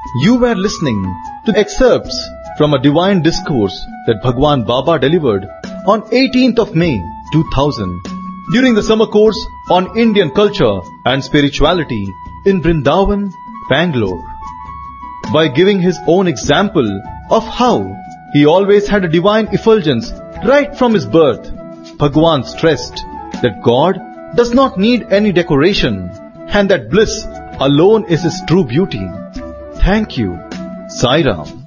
You were listening to excerpts from a divine discourse that Bhagwan Baba delivered on 18th of May 2000 during the summer course on Indian culture and spirituality in Vrindavan, Bangalore. By giving his own example of how he always had a divine effulgence right from his birth, Bhagwan stressed that God does not need any decoration and that bliss alone is his true beauty. Thank you. Sai Ram.